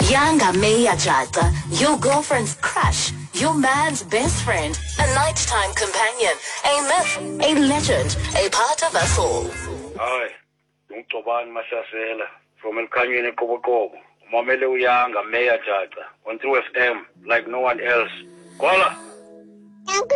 Yanga Meya Jaja, your girlfriend's crush, your man's best friend, a nighttime companion, a myth, a legend, a part of us all. Hi, Toban Masasela from El Canyon Kobokobo. Mamele Yanga Meya Jaja on 2FM like no one else. Koala.